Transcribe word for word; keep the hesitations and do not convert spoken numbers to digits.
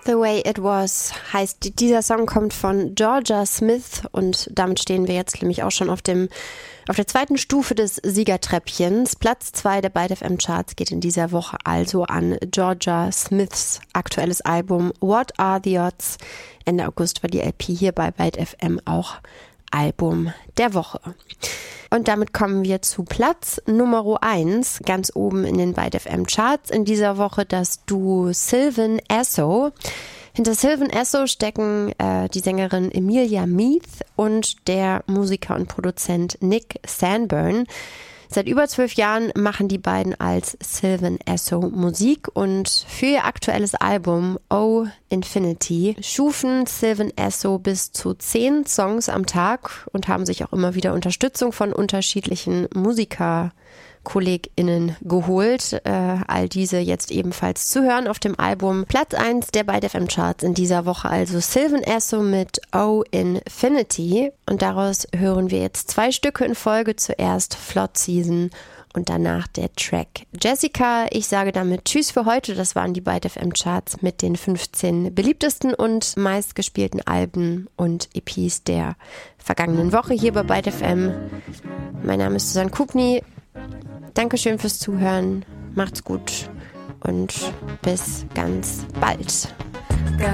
The Way It Was heißt, dieser Song kommt von Jorja Smith und damit stehen wir jetzt nämlich auch schon auf dem auf der zweiten Stufe des Siegertreppchens. Platz zwei der Byte F M Charts geht in dieser Woche also an Jorja Smiths aktuelles Album What Are the Odds? Ende August war die L P hier bei Byte F M auch Album der Woche. Und damit kommen wir zu Platz Nummer eins, ganz oben in den Byte F M Charts in dieser Woche das Duo Sylvan Esso. Hinter Sylvan Esso stecken äh, die Sängerin Emilia Meath und der Musiker und Produzent Nick Sanborn. Seit über zwölf Jahren machen die beiden als Sylvan Esso Musik und für ihr aktuelles Album Oh Infinity schufen Sylvan Esso bis zu zehn Songs am Tag und haben sich auch immer wieder Unterstützung von unterschiedlichen MusikerkollegInnen geholt. Äh, all diese jetzt ebenfalls zu hören auf dem Album. Platz eins der Byte F M Charts in dieser Woche also Sylvan Esso mit Oh Infinity. Und daraus hören wir jetzt zwei Stücke in Folge. Zuerst Flood Season und danach der Track Jessica. Ich sage damit Tschüss für heute. Das waren die Byte F M Charts mit den fünfzehn beliebtesten und meistgespielten Alben und E Ps der vergangenen Woche hier bei Byte F M. Mein Name ist Susanne Kubni. Dankeschön fürs Zuhören. Macht's gut und bis ganz bald.